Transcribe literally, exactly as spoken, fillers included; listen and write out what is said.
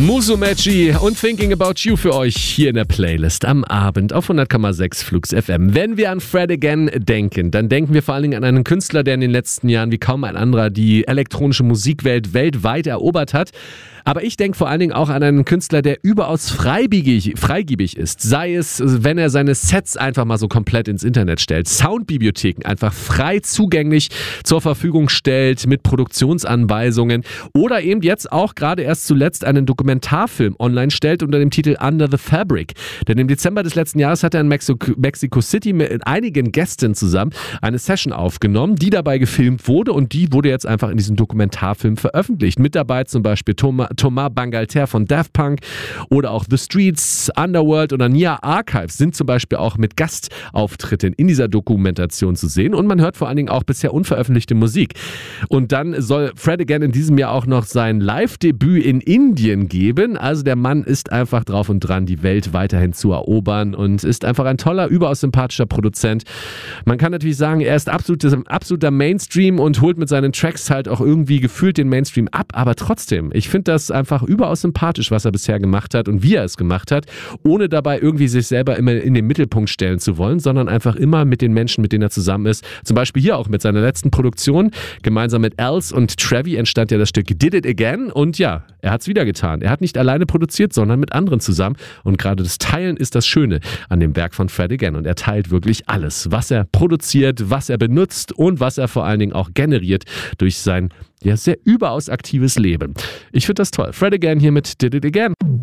Musumeci und Thinking About You für euch hier in der Playlist am Abend auf hundert Komma sechs Flux F M. Wenn wir an Fred Again denken, dann denken wir vor allen Dingen an einen Künstler, der in den letzten Jahren wie kaum ein anderer die elektronische Musikwelt weltweit erobert hat. Aber ich denke vor allen Dingen auch an einen Künstler, der überaus freigebig, freigebig ist. Sei es, wenn er seine Sets einfach mal so komplett ins Internet stellt. Soundbibliotheken einfach frei zugänglich zur Verfügung stellt mit Produktionsanweisungen. Oder eben jetzt auch gerade erst zuletzt einen Dokumentarfilm online stellt unter dem Titel Under the Fabric. Denn im Dezember des letzten Jahres hat er in Mexico, Mexico City mit einigen Gästen zusammen eine Session aufgenommen, die dabei gefilmt wurde und die wurde jetzt einfach in diesem Dokumentarfilm veröffentlicht. Mit dabei zum Beispiel Thomas Thomas Bangalter von Daft Punk oder auch The Streets, Underworld oder Nia Archives sind zum Beispiel auch mit Gastauftritten in dieser Dokumentation zu sehen und man hört vor allen Dingen auch bisher unveröffentlichte Musik. Und dann soll Fred Again in diesem Jahr auch noch sein Live-Debüt in Indien geben. Also der Mann ist einfach drauf und dran, die Welt weiterhin zu erobern und ist einfach ein toller, überaus sympathischer Produzent. Man kann natürlich sagen, er ist absoluter, absoluter Mainstream und holt mit seinen Tracks halt auch irgendwie gefühlt den Mainstream ab, aber trotzdem, ich finde das einfach überaus sympathisch, was er bisher gemacht hat und wie er es gemacht hat, ohne dabei irgendwie sich selber immer in den Mittelpunkt stellen zu wollen, sondern einfach immer mit den Menschen, mit denen er zusammen ist. Zum Beispiel hier auch mit seiner letzten Produktion. Gemeinsam mit Els und Trevi entstand ja das Stück Did It Again und ja, er hat es wieder getan. Er hat nicht alleine produziert, sondern mit anderen zusammen und gerade das Teilen ist das Schöne an dem Werk von Fred Again und er teilt wirklich alles, was er produziert, was er benutzt und was er vor allen Dingen auch generiert durch sein ja, sehr überaus aktives Leben. Ich finde das toll. Fred Again hier mit Did It Again.